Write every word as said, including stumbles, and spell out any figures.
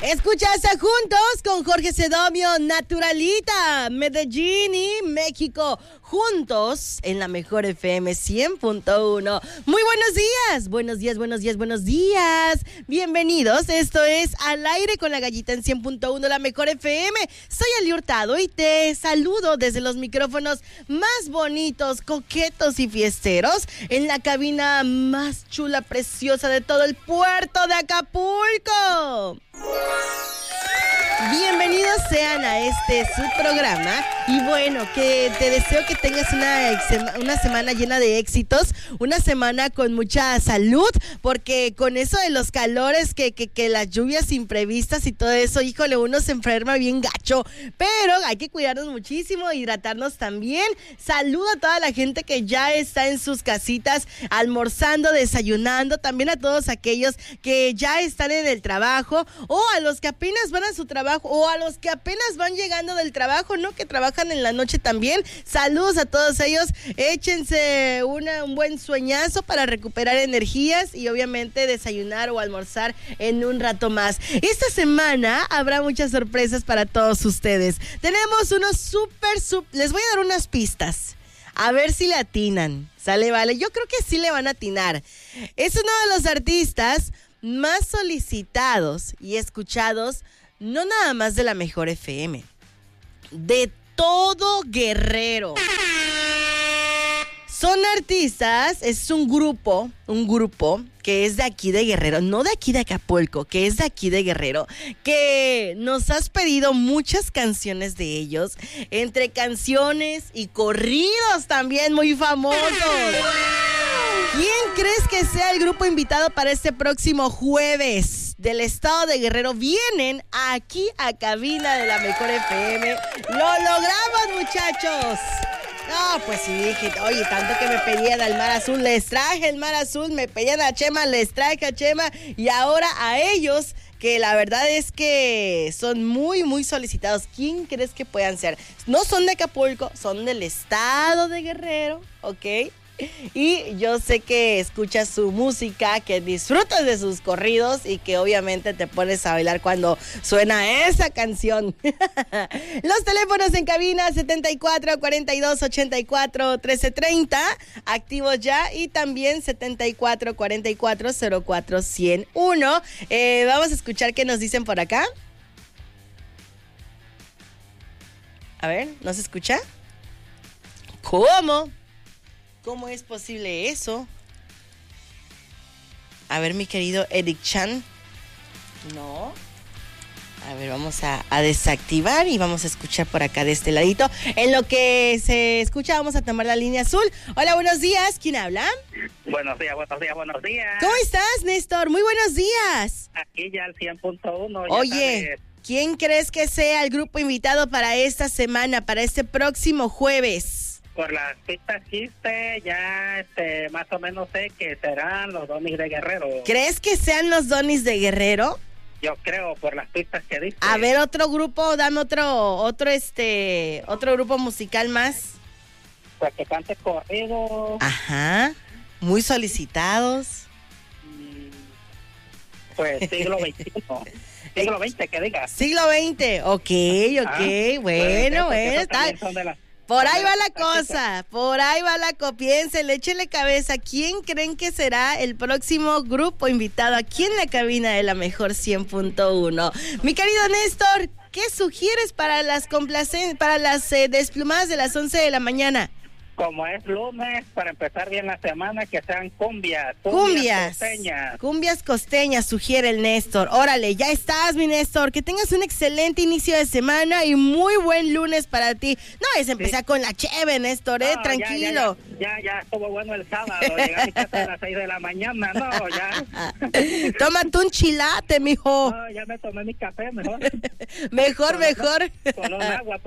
Escuchas a Juntos con Jorge Cedomio, Naturalita, Medellín y México. Juntos en la mejor F M cien punto uno. Muy buenos días, buenos días, buenos días, buenos días. Bienvenidos, esto es Al Aire con la Gallita en cien punto uno, la mejor F M. Soy Ali Hurtado y te saludo desde los micrófonos más bonitos, coquetos y fiesteros en la cabina más chula, preciosa de todo el puerto de Acapulco. Bienvenidos sean a este su programa y bueno, que te deseo que tengas una, una semana llena de éxitos, una semana con mucha salud, porque con eso de los calores, que, que, que las lluvias imprevistas y todo eso, híjole, uno se enferma bien gacho, pero hay que cuidarnos muchísimo, hidratarnos también. Saludo a toda la gente que ya está en sus casitas almorzando, desayunando, también a todos aquellos que ya están en el trabajo o a los que apenas van a su trabajo o a los que apenas van llegando del trabajo, ¿no? Que trabajan en la noche también. Saludos a todos ellos. Échense una, un buen sueñazo para recuperar energías y obviamente desayunar o almorzar en un rato más. Esta semana habrá muchas sorpresas para todos ustedes. Tenemos unos súper, súper... Les voy a dar unas pistas. A ver si le atinan. ¿Sale? Vale. Yo creo que sí le van a atinar. Es uno de los artistas más solicitados y escuchados, no nada más de la mejor F M, de todo Guerrero. Son artistas, es un grupo, un grupo que es de aquí de Guerrero, no de aquí de Acapulco, que es de aquí de Guerrero, que nos has pedido muchas canciones de ellos, entre canciones y corridos también muy famosos. ¿Quién crees que sea el grupo invitado para este próximo jueves? Del estado de Guerrero vienen aquí a cabina de la mejor F M. ¡Lo logramos, muchachos! No, pues sí, dije, oye, tanto que me pedían al Mar Azul, les traje el Mar Azul, me pedían a Chema, les traje a Chema, y ahora a ellos, que la verdad es que son muy, muy solicitados. ¿Quién crees que puedan ser? No son de Acapulco, son del estado de Guerrero, ¿ok? Y yo sé que escuchas su música, que disfrutas de sus corridos y que obviamente te pones a bailar cuando suena esa canción. Los teléfonos en cabina setenta y cuatro, cuarenta y dos, ochenta y cuatro, trece treinta, activos ya, y también setenta y cuatro, cuarenta y cuatro, cero cuatro, ciento uno. Eh, vamos a escuchar qué nos dicen por acá. A ver, ¿no se escucha? ¿Cómo? ¿Cómo es posible eso? A ver, mi querido Eric Chan. No. A ver, vamos a, a desactivar y vamos a escuchar por acá de este ladito. En lo que se escucha, vamos a tomar la línea azul. Hola, buenos días. ¿Quién habla? Buenos días, buenos días, buenos días. ¿Cómo estás, Néstor? Muy buenos días. Aquí ya al cien punto uno. Oye, sabes. ¿Quién crees que sea el grupo invitado para esta semana, para este próximo jueves? Por las pistas que hiciste, ya este, más o menos sé que serán los Donis de Guerrero. ¿Crees que sean los Donis de Guerrero? Yo creo, por las pistas que diste. A ver, otro grupo, dame otro, otro este, otro grupo musical más. Pues que cante corrido. Ajá, muy solicitados. Pues siglo veintiuno. Siglo veinte, que digas. Siglo veinte, ok, ok, ah, bueno, bueno, está... Por ahí va la cosa, por ahí va la cosa. Piénsele, échele cabeza. ¿Quién creen que será el próximo grupo invitado aquí en la cabina de la mejor cien punto uno? Mi querido Néstor, ¿qué sugieres para las complacen- para las eh, desplumadas de las once de la mañana? Como es lunes, para empezar bien la semana, que sean cumbias. Cumbias. Cumbias costeñas. Cumbias costeñas, sugiere el Néstor. Órale, ya estás, mi Néstor. Que tengas un excelente inicio de semana y muy buen lunes para ti. No es empezar sí. con la cheve, Néstor, eh, no, tranquilo. Ya, ya, ya, ya estuvo bueno el sábado. Llegué a mi casa a las seis de la mañana, no, ya. Tómate un chilate, mijo. No, ya me tomé mi café, mejor. mejor, con mejor. Con un agua,